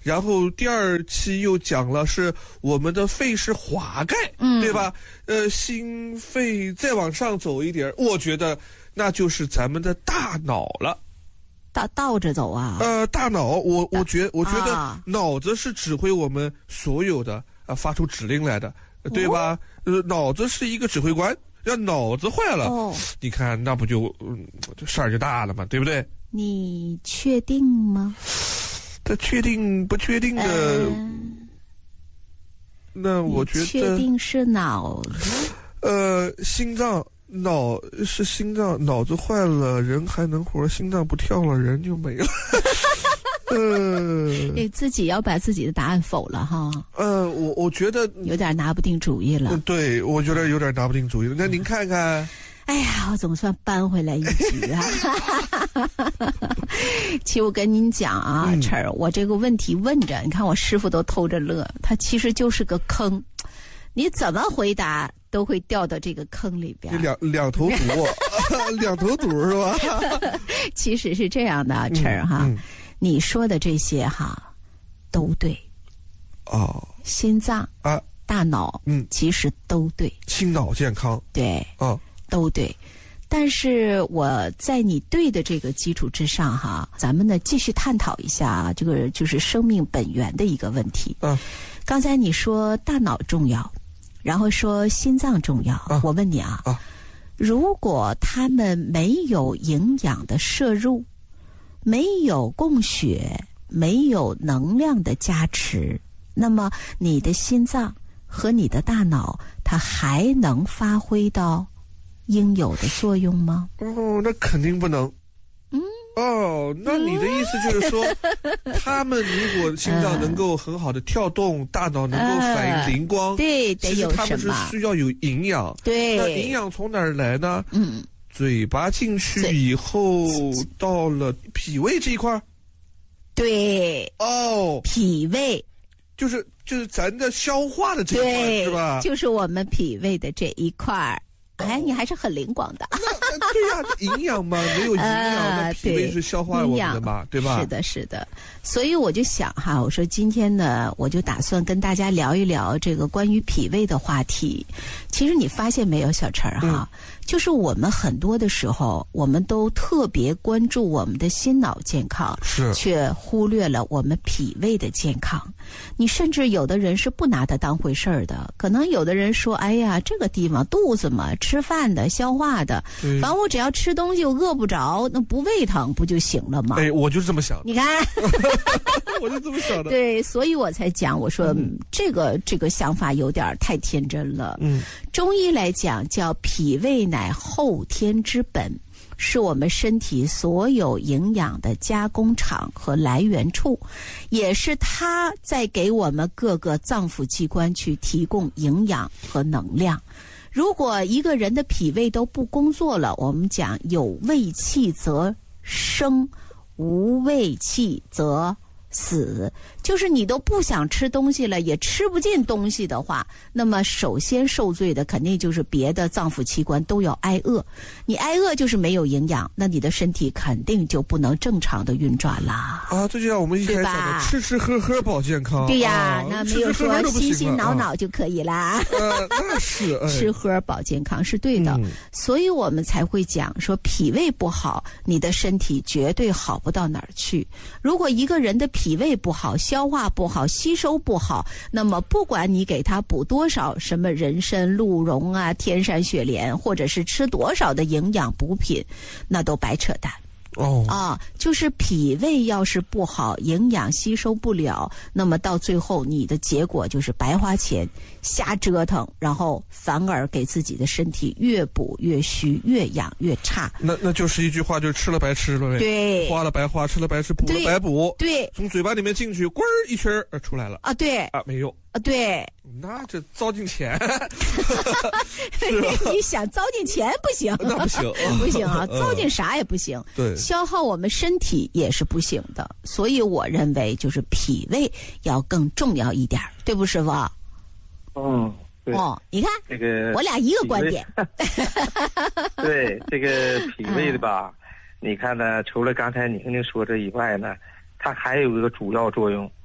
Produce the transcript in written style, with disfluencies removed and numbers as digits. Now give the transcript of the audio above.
然后第2期又讲了是我们的肺是华盖，对吧？心肺再往上走一点，我觉得那就是咱们的大脑了。 倒着走啊？ 大脑，我觉得脑子是指挥我们所有的发出指令来的，对吧？脑子是一个指挥官，要脑子坏了，你看那不就事儿就大了嘛，对不对？ 你确定吗？ 他确定不确定的？那我觉得确定是脑子。 心脏。脑是心脏，脑子坏了人还能活，心脏不跳了人就没了。 你自己要把自己的答案否了哈。 我觉得有点拿不定主意了。 对，我觉得有点拿不定主意了。那您看看。 哎呀，我总算扳回来一局啊！其实我跟您讲啊，晨儿，我这个问题问着，你看我师傅都偷着乐，他其实就是个坑，你怎么回答都会掉到这个坑里边。 两头堵，两头堵是吧？ 其实是这样的，晨儿哈，你说的这些哈都对。心脏啊，大脑，其实都对。 心脑健康， 对，都对。但是我在你对的这个基础之上哈，咱们呢继续探讨一下这个就是生命本源的一个问题。刚才你说大脑重要。然后说心脏重要，我问你如果他们没有营养的摄入，没有供血，没有能量的加持，那么你的心脏和你的大脑，它还能发挥到应有的作用吗？ 那肯定不能。那你的意思就是说，他们如果心脏能够很好的跳动，大脑能够反应灵光， 对， 其实他们是需要有营养。 对， 那营养从哪儿来呢？嘴巴进去以后，到了脾胃这一块。 对，脾胃就是咱的消化的这一块，是吧？ 就是我们脾胃的这一块。哎，你还是很灵光的。 对呀，营养嘛，没有营养，那脾胃是消化我们的嘛，对吧？ 是的，是的。所以我就想哈，我说今天呢，我就打算跟大家聊一聊这个关于脾胃的话题。其实你发现没有，小陈哈，就是我们很多的时候，我们都特别关注我们的心脑健康，却忽略了我们脾胃的健康。你甚至有的人是不拿它当回事儿的，可能有的人说，哎呀，这个地方肚子嘛，吃饭的、消化的，反正我只要吃东西，我饿不着，那不胃疼不就行了吗？ 我就是这么想的。 你看， 我就这么想的。 对，所以我才讲，我说这个想法有点太天真了。中医来讲叫脾胃乃后天之本，是我们身体所有营养的加工厂和来源处，也是它在给我们各个脏腑器官去提供营养和能量。如果一个人的脾胃都不工作了，我们讲有胃气则生，无胃气则死，就是你都不想吃东西了，也吃不进东西的话，那么首先受罪的肯定就是别的脏腑器官都要挨饿。你挨饿就是没有营养，那你的身体肯定就不能正常的运转啦。 这就像我们一开始讲的，吃吃喝喝保健康。 对呀，那没有说心心脑脑就可以啦。 那是吃喝保健康是对的，所以我们才会讲说脾胃不好，你的身体绝对好不到哪儿去。如果一个人的脾胃不好，消化不好，吸收不好，那么不管你给他补多少什么人参、鹿茸啊、天山雪莲，或者是吃多少的营养补品，那都白扯淡。就是脾胃要是不好，营养吸收不了，那么到最后你的结果就是白花钱，瞎折腾，然后反而给自己的身体越补越虚，越养越差。 那就是一句话，就是吃了白吃了呗。 对， 花了白花，吃了白吃，补了白补。 对， 从嘴巴里面进去，滚儿一圈出来了。 对没用。 对， 那这糟践钱你想糟践钱不行， 那不行， 不行啊，糟践啥也不行。 对， 消耗我们身体也是不行的。所以我认为就是脾胃要更重要一点，对不师傅？ 对。 你看这个我俩一个观点。 对，这个脾胃的吧，你看呢，除了刚才宁宁说这以外呢，它还有一个主要作用，